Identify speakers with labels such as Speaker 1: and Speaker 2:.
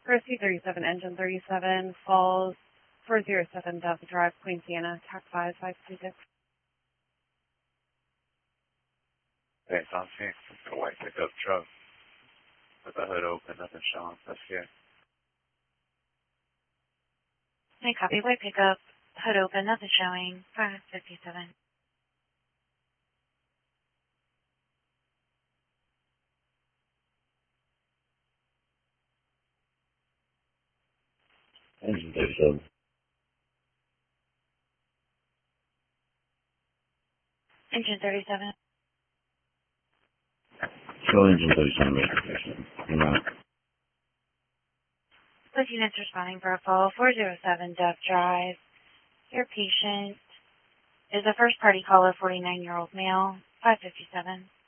Speaker 1: Mercy 37, Engine 37, Falls 407 Delta Drive, Queen Sienna, TAC 5526.
Speaker 2: Hey, it's on scene. It's a white pickup truck with the hood open, nothing showing. That's here.
Speaker 3: Hey, copy. White pickup, hood open, nothing showing. 557.
Speaker 4: Engine 37.
Speaker 3: Engine 37.
Speaker 4: Show engine 37 verification. You're not.
Speaker 3: Both units responding for a fall 407 Dove Drive. Your patient is a first party caller, 49-year-old male, 557.